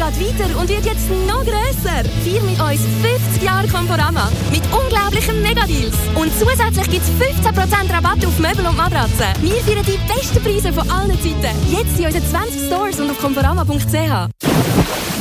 geht weiter und wird jetzt noch grösser. Feier mit uns 50 Jahre Conforama. Mit unglaublichen Megadeals. Und zusätzlich gibt es 15% Rabatt auf Möbel und Matratzen. Wir feiern die besten Preise von allen Zeiten. Jetzt in unseren 20 Stores und auf conforama.ch.